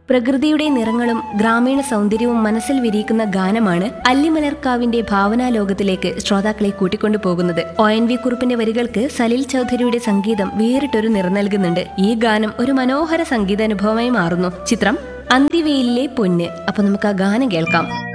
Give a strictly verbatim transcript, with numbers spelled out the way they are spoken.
പ്രകൃതിയുടെ നിറങ്ങളും ഗ്രാമീണ സൗന്ദര്യവും മനസ്സിൽ വിരിയിക്കുന്ന ഗാനമാണ് അല്ലിമലർക്കാവിന്റെ ഭാവനാലോകത്തിലേക്ക് ശ്രോതാക്കളെ കൂട്ടിക്കൊണ്ടു പോകുന്നത്. ഒ എൻ വി കുറുപ്പിന്റെ വരികൾക്ക് സലിൽ ചൗധരിയുടെ സംഗീതം വേറിട്ടൊരു നിറം നൽകുന്നുണ്ട്. ഈ ഗാനം ഒരു മനോഹര സംഗീതാനുഭവമായി മാറുന്നു. ചിത്രം അന്തിവെയിലിലെ പൊന്ന്. അപ്പൊ നമുക്ക് ആ ഗാനം കേൾക്കാം.